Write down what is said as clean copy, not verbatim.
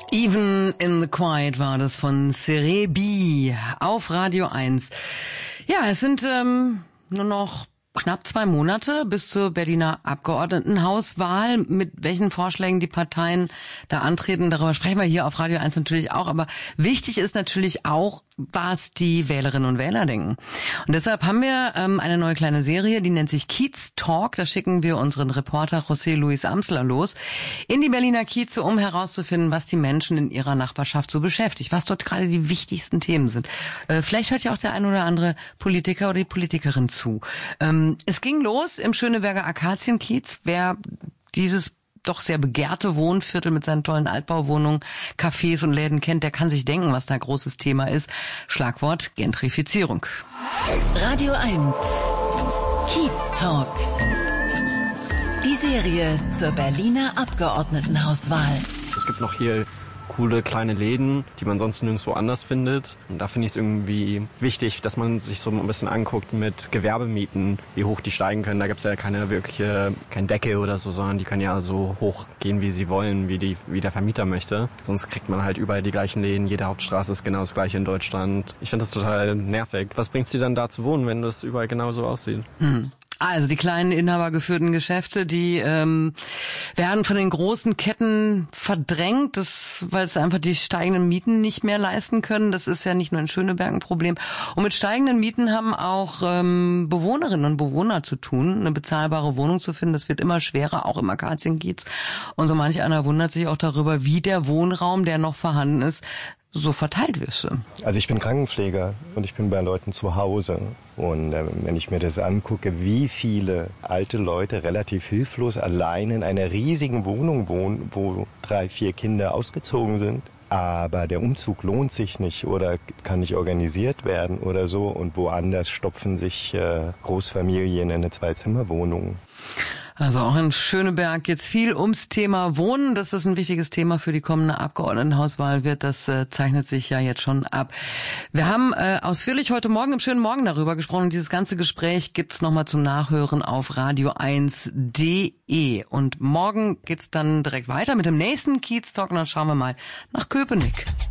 Even in the Quiet war das von Serebii auf Radio 1. Ja, es sind nur noch knapp 2 Monate bis zur Berliner Abgeordnetenhauswahl. Mit welchen Vorschlägen die Parteien da antreten, darüber sprechen wir hier auf Radio 1 natürlich auch. Aber wichtig ist natürlich auch, was die Wählerinnen und Wähler denken. Und deshalb haben wir eine neue kleine Serie, die nennt sich Kiez Talk. Da schicken wir unseren Reporter José Luis Amsler los in die Berliner Kieze, um herauszufinden, was die Menschen in ihrer Nachbarschaft so beschäftigt, was dort gerade die wichtigsten Themen sind. Vielleicht hört ja auch der ein oder andere Politiker oder die Politikerin zu. Es ging los im Schöneberger Akazienkiez. Wer dieses doch sehr begehrte Wohnviertel mit seinen tollen Altbauwohnungen, Cafés und Läden kennt, der kann sich denken, was da großes Thema ist. Schlagwort Gentrifizierung. Radio 1 Kiez Talk. Die Serie zur Berliner Abgeordnetenhauswahl. Es gibt noch hier coole kleine Läden, die man sonst nirgendwo anders findet. Und da finde ich es irgendwie wichtig, dass man sich so ein bisschen anguckt mit Gewerbemieten, wie hoch die steigen können. Da gibt es ja kein Deckel oder so, sondern die können ja so hoch gehen, wie sie wollen, wie der Vermieter möchte. Sonst kriegt man halt überall die gleichen Läden. Jede Hauptstraße ist genau das gleiche in Deutschland. Ich finde das total nervig. Was bringt's dir dann da zu wohnen, wenn das überall genauso aussieht? Also die kleinen inhabergeführten Geschäfte, die werden von den großen Ketten verdrängt, weil es einfach die steigenden Mieten nicht mehr leisten können. Das ist ja nicht nur in Schöneberg ein Problem. Und mit steigenden Mieten haben auch Bewohnerinnen und Bewohner zu tun, eine bezahlbare Wohnung zu finden. Das wird immer schwerer, auch im Akazienkiez. Und so manch einer wundert sich auch darüber, wie der Wohnraum, der noch vorhanden ist, so verteilt wirst du. Also ich bin Krankenpfleger und ich bin bei Leuten zu Hause. Und wenn ich mir das angucke, wie viele alte Leute relativ hilflos allein in einer riesigen Wohnung wohnen, wo 3, 4 Kinder ausgezogen sind, aber der Umzug lohnt sich nicht oder kann nicht organisiert werden oder so, und woanders stopfen sich Großfamilien in eine 2-Zimmer-Wohnung. Also auch in Schöneberg geht's viel ums Thema Wohnen. Dass das ein wichtiges Thema für die kommende Abgeordnetenhauswahl wird, das zeichnet sich ja jetzt schon ab. Wir haben ausführlich heute Morgen im schönen Morgen darüber gesprochen. Und dieses ganze Gespräch gibt's nochmal zum Nachhören auf radio1.de. Und morgen geht's dann direkt weiter mit dem nächsten Kiez Talk. Und dann schauen wir mal nach Köpenick.